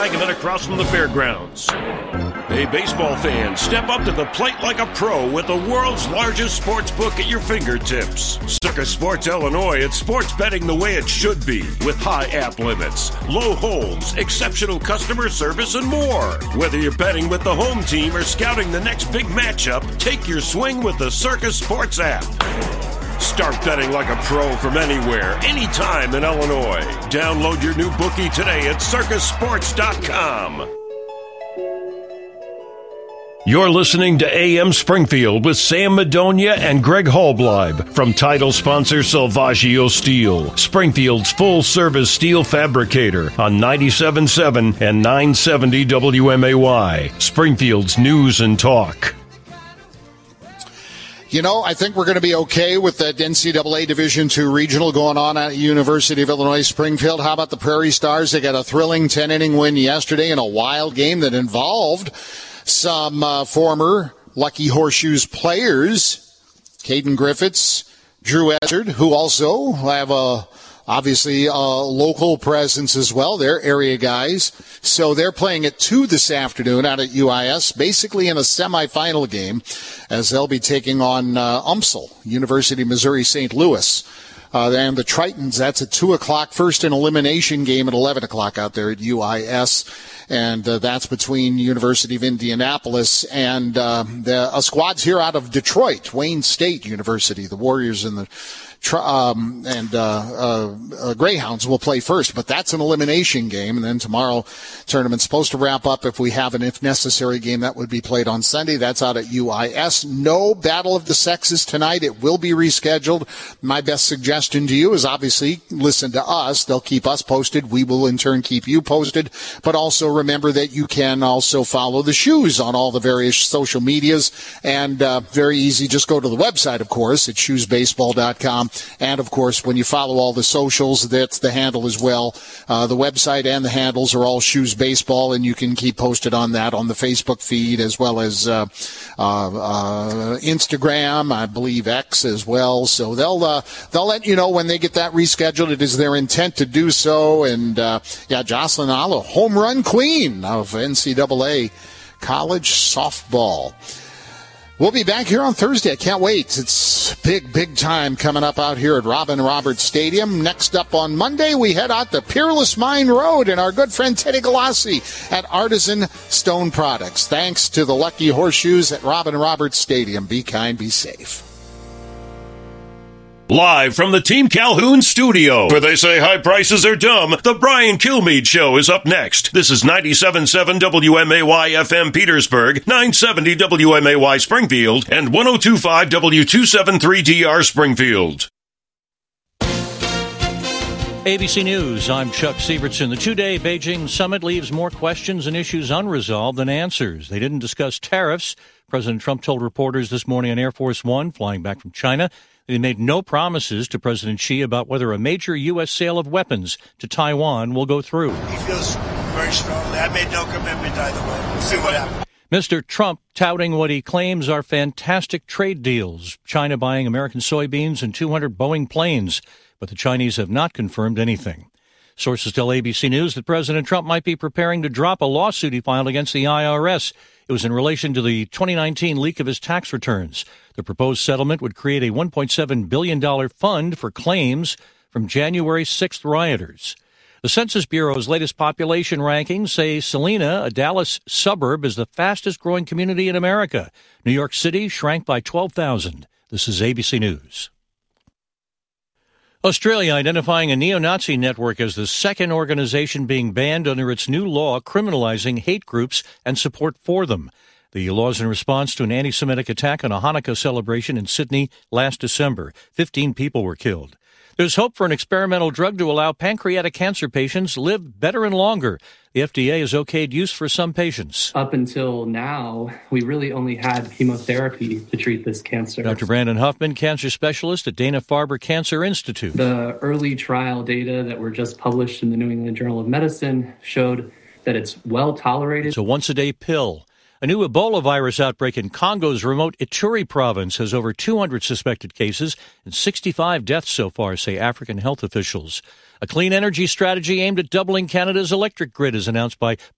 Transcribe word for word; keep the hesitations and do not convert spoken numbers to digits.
Wagaman across from the fairgrounds. Hey, baseball fans, step up to the plate like a pro with the world's largest sports book at your fingertips. Circus Sports Illinois, it's sports betting the way it should be, with high app limits, low holds, exceptional customer service, and more. Whether you're betting with the home team or scouting the next big matchup, take your swing with the Circus Sports app. Start betting like a pro from anywhere, anytime in Illinois. Download your new bookie today at circus sports dot com. You're listening to A M Springfield with Sam Madonia and Greg Halbleib from title sponsor Salvaggio Steel, Springfield's full-service steel fabricator on ninety-seven point seven and nine seventy W M A Y, Springfield's news and talk. You know, I think we're going to be okay with that N C double A Division two regional going on at University of Illinois Springfield. How about the Prairie Stars? They got a thrilling ten-inning win yesterday in a wild game that involved some uh, former Lucky Horseshoes players, Caden Griffiths, Drew Ezzard, who also have a obviously a local presence as well. They're area guys. So they're playing at two this afternoon out at U I S, basically in a semifinal game, as they'll be taking on uh, U M S L, University of Missouri Saint Louis. Uh, and the Tritons, that's at two o'clock. First an elimination game at eleven o'clock out there at U I S. And uh, that's between University of Indianapolis and uh, the uh, squads here out of Detroit, Wayne State University. The Warriors and the Um, and uh, uh, uh, Greyhounds will play first, but that's an elimination game. And then tomorrow, tournament's supposed to wrap up. If we have an if necessary game, that would be played on Sunday. That's out at U I S. No Battle of the Sexes tonight. It will be rescheduled. My best suggestion to you is obviously listen to us. They'll keep us posted. We will in turn keep you posted. But also remember that you can also follow the Shoes on all the various social medias. And uh, very easy. Just go to the website, of course, at shoes baseball dot com. And, of course, when you follow all the socials, that's the handle as well. Uh, the website and the handles are all Shoes Baseball, and you can keep posted on that on the Facebook feed as well as uh, uh, uh, Instagram, I believe X as well. So they'll uh, they'll let you know when they get that rescheduled. It is their intent to do so. And, uh, yeah, Jocelyn Allo, home run queen of N C double A college softball. We'll be back here on Thursday. I can't wait. It's big, big time coming up out here at Robin Roberts Stadium. Next up on Monday, we head out to Peerless Mine Road and our good friend Teddy Galassi at Artisan Stone Products. Thanks to the Lucky Horseshoes at Robin Roberts Stadium. Be kind, be safe. Live from the Team Calhoun studio, where they say high prices are dumb, the Brian Kilmeade Show is up next. This is ninety-seven point seven W M A Y F M Petersburg, nine seventy W M A Y Springfield, and ten twenty-five W two seventy-three D R Springfield. A B C News, I'm Chuck Sievertson. The two-day Beijing summit leaves more questions and issues unresolved than answers. They didn't discuss tariffs. President Trump told reporters this morning on Air Force One, flying back from China, they made no promises to President Xi about whether a major U S sale of weapons to Taiwan will go through. He feels very strongly. I made no commitment either way. We'll see what happens. Mister Trump touting what he claims are fantastic trade deals, China buying American soybeans and two hundred Boeing planes, but the Chinese have not confirmed anything. Sources tell A B C News that President Trump might be preparing to drop a lawsuit he filed against the I R S. It was in relation to the twenty nineteen leak of his tax returns. The proposed settlement would create a one point seven billion dollars fund for claims from January sixth rioters. The Census Bureau's latest population rankings say Salina, a Dallas suburb, is the fastest-growing community in America. New York City shrank by twelve thousand. This is A B C News. Australia identifying a neo-Nazi network as the second organization being banned under its new law criminalizing hate groups and support for them. The law is in response to an anti-Semitic attack on a Hanukkah celebration in Sydney last December. Fifteen people were killed. There's hope for an experimental drug to allow pancreatic cancer patients live better and longer. The F D A has okayed use for some patients. Up until now, we really only had chemotherapy to treat this cancer. Doctor Brandon Huffman, cancer specialist at Dana-Farber Cancer Institute. The early trial data that were just published in the New England Journal of Medicine showed that it's well tolerated. It's a once-a-day pill. A new Ebola virus outbreak in Congo's remote Ituri province has over two hundred suspected cases and sixty-five deaths so far, say African health officials. A clean energy strategy aimed at doubling Canada's electric grid is announced by